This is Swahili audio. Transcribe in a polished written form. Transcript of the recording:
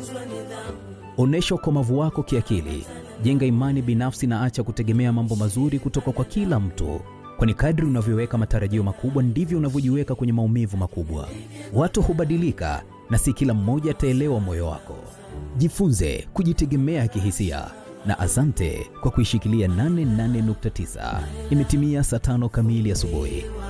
Onesha ukomavu wako kiakili, jenga imani binafsi na acha kutegemea mambo mazuri kutoka kwa kila mtu. Kwani kadri unavyoweka matarajio makubwa ndivyo unavyojiweka kwenye maumivu makubwa. Watu hubadilika na si kila mmoja ataelewa moyo wako. Jifunze kujitegemea kihisia na asante kwa kuishikilia 88.9. Imetimia saa 5 kamili asubuhi.